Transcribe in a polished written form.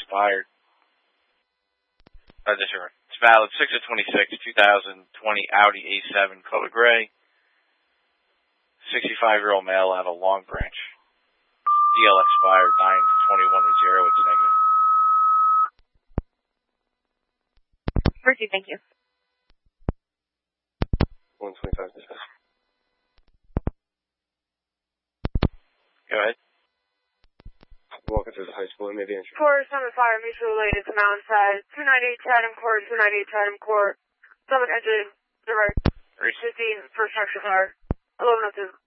expired. It's valid 6/26, 2020 Audi A7 color gray. 65-year-old male out of Long Branch. DL expired 9/21/0. It's negative. Richie, thank you. 125 dispatch. Go ahead. Walking through the high school, maybe entry. 475 mutual related to Mountainside. 298 Chatham Court, 298 Chatham Court. Someone entered direct 15 for structure car. 1102.